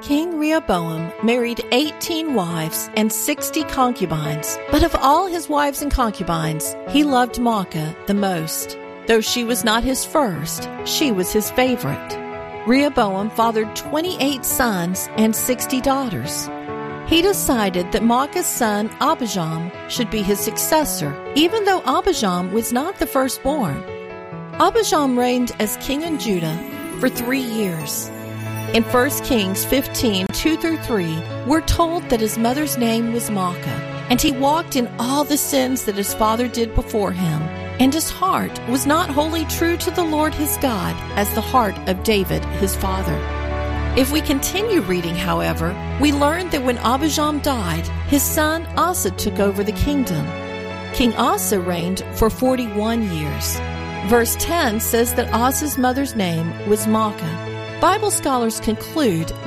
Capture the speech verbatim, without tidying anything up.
King Rehoboam married eighteen wives and sixty concubines, but of all his wives and concubines, he loved Maacah the most. Though she was not his first, she was his favorite. Rehoboam fathered twenty-eight sons and sixty daughters. He decided that Maacah's son Abijam should be his successor, even though Abijam was not the firstborn. Abijam reigned as king in Judah for three years. In First Kings fifteen, two through three, we're told that his mother's name was Maacah, and he walked in all the sins that his father did before him, and his heart was not wholly true to the Lord his God as the heart of David his father. If we continue reading, however, we learn that when Abijam died, his son Asa took over the kingdom. King Asa reigned for forty-one years. Verse ten says that Asa's mother's name was Maacah. Bible scholars conclude